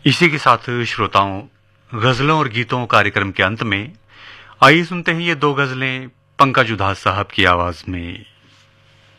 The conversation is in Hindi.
इसी के साथ श्रोताओं, गजलों और गीतों कार्यक्रम के अंत में आइए सुनते हैं ये दो गजलें पंकज उधास साहब की आवाज में।